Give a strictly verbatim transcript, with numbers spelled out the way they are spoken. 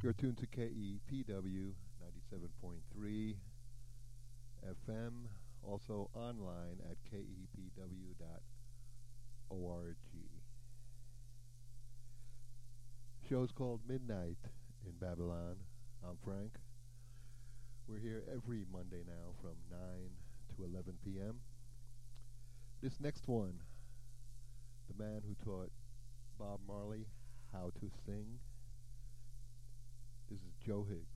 You're tuned to K E P W ninety-seven point three F M, also online at K E P W dot org. Show's called Midnight in Babylon. I'm Frank. We're here every Monday now from nine to eleven p.m. This next one, the man who taught Bob Marley how to sing, this is Joe Higgs.